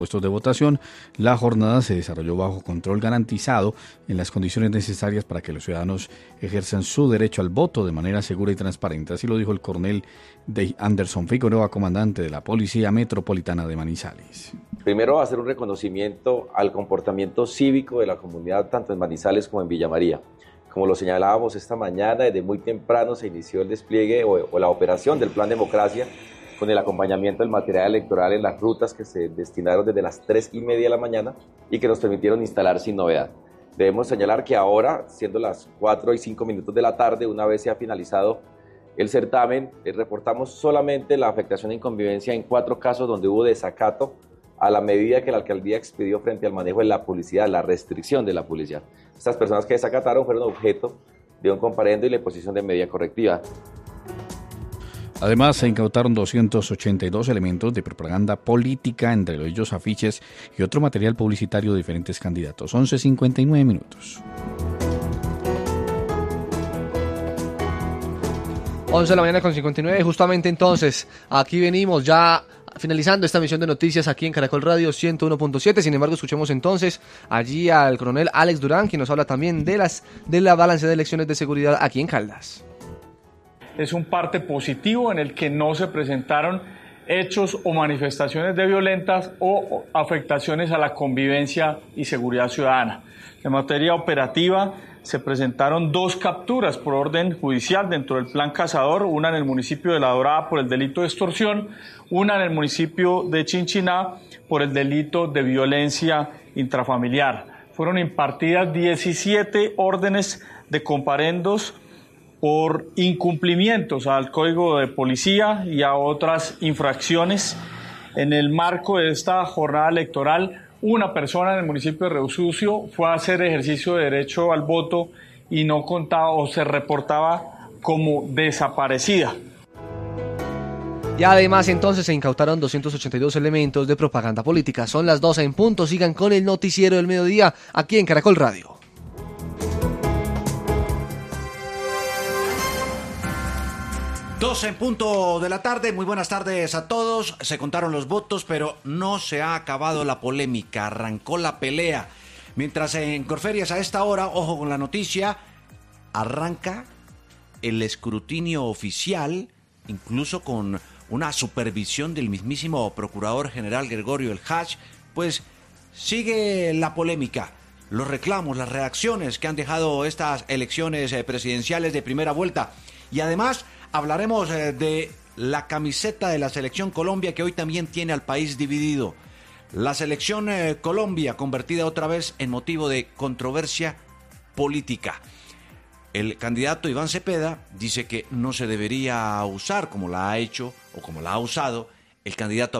puestos de votación. La jornada se desarrolló bajo control garantizado en las condiciones necesarias para que los ciudadanos ejerzan su derecho al voto de manera segura y transparente. Así lo dijo el coronel Anderson Figueroa, comandante de la Policía Metropolitana de Manizales. Primero, hacer un reconocimiento al comportamiento cívico de la comunidad, tanto en Manizales como en Villa María. Como lo señalábamos esta mañana, desde muy temprano se inició el despliegue o la operación del Plan Democracia, con el acompañamiento del material electoral en las rutas que se destinaron desde las 3:30 de la mañana y que nos permitieron instalar sin novedad. Debemos señalar que ahora, siendo las 4:05 de la tarde, una vez se ha finalizado el certamen, reportamos solamente la afectación e inconvivencia en 4 casos donde hubo desacato a la medida que la alcaldía expidió frente al manejo de la publicidad, la restricción de la publicidad. Estas personas que desacataron fueron objeto de un comparendo y la imposición de medida correctiva. Además, se incautaron 282 elementos de propaganda política, entre ellos afiches y otro material publicitario de diferentes candidatos. 11:59 minutos. 11 de la mañana con 59, justamente entonces, aquí venimos ya finalizando esta emisión de noticias aquí en Caracol Radio 101.7. Sin embargo, escuchemos entonces allí al coronel Alex Durán, quien nos habla también de la balance de elecciones de seguridad aquí en Caldas. Es un parte positivo en el que no se presentaron hechos o manifestaciones de violentas o afectaciones a la convivencia y seguridad ciudadana. En materia operativa, se presentaron 2 capturas por orden judicial dentro del Plan Cazador, una en el municipio de La Dorada por el delito de extorsión, una en el municipio de Chinchiná por el delito de violencia intrafamiliar. Fueron impartidas 17 órdenes de comparendos por incumplimientos al Código de Policía y a otras infracciones. En el marco de esta jornada electoral, una persona en el municipio de Río Sucio fue a hacer ejercicio de derecho al voto y no contaba o se reportaba como desaparecida. Y además entonces se incautaron 282 elementos de propaganda política. Son las 12 en punto. Sigan con el noticiero del mediodía aquí en Caracol Radio. Dos en punto de la tarde, muy buenas tardes a todos. Se contaron los votos, pero no se ha acabado la polémica, arrancó la pelea. Mientras en Corferias a esta hora, ojo con la noticia, arranca el escrutinio oficial, incluso con una supervisión del mismísimo Procurador General Gregorio El Hach, pues sigue la polémica, los reclamos, las reacciones que han dejado estas elecciones presidenciales de primera vuelta. Y además hablaremos de la camiseta de la Selección Colombia, que hoy también tiene al país dividido. La Selección Colombia convertida otra vez en motivo de controversia política. El candidato Iván Cepeda dice que no se debería usar, como la ha hecho o como la ha usado el candidato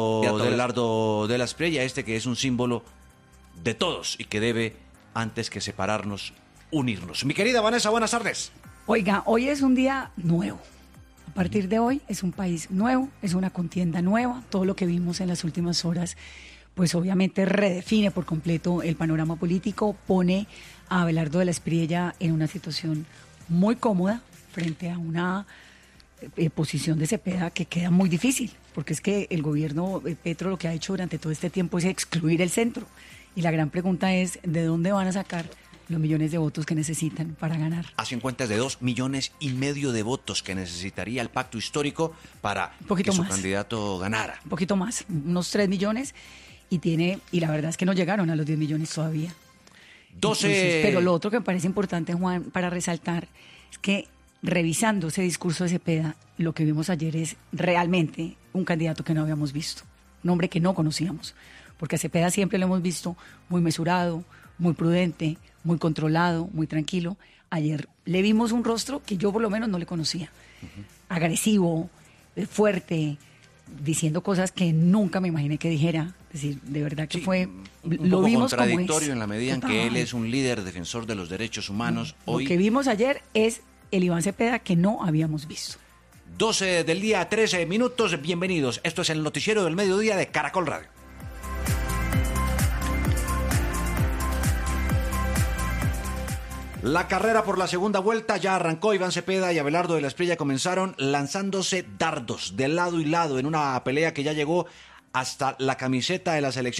Abelardo de la Espriella, que es un símbolo de todos y que debe, antes que separarnos, unirnos. Mi querida Vanessa, buenas tardes. Oiga, hoy es un día nuevo. A partir de hoy es un país nuevo, es una contienda nueva. Todo lo que vimos en las últimas horas, pues obviamente redefine por completo el panorama político, pone a Abelardo de la Espriella en una situación muy cómoda frente a una posición de Cepeda que queda muy difícil, porque es que el gobierno Petro lo que ha hecho durante todo este tiempo es excluir el centro. Y la gran pregunta es, ¿de dónde van a sacar los millones de votos que necesitan para ganar? Hacen cuentas de 2,5 millones de votos que necesitaría el pacto histórico para que su candidato ganara. Un poquito más, unos 3 millones, y la verdad es que no llegaron a los 10 millones todavía. 12. Entonces, pero lo otro que me parece importante, Juan, para resaltar, es que revisando ese discurso de Cepeda, lo que vimos ayer es realmente un candidato que no habíamos visto, un hombre que no conocíamos, porque a Cepeda siempre lo hemos visto muy mesurado, muy prudente, muy controlado, muy tranquilo. Ayer le vimos un rostro que yo por lo menos no le conocía. Agresivo, fuerte, diciendo cosas que nunca me imaginé que dijera. Es decir, de verdad que fue... Un poco vimos contradictorio en la medida en que él es un líder defensor de los derechos humanos. Hoy, lo que vimos ayer es el Iván Cepeda que no habíamos visto. 12 del día, 13 minutos. Bienvenidos. Esto es el noticiero del mediodía de Caracol Radio. La carrera por la segunda vuelta ya arrancó. Iván Cepeda y Abelardo de la Espriella comenzaron lanzándose dardos de lado y lado en una pelea que ya llegó hasta la camiseta de la selección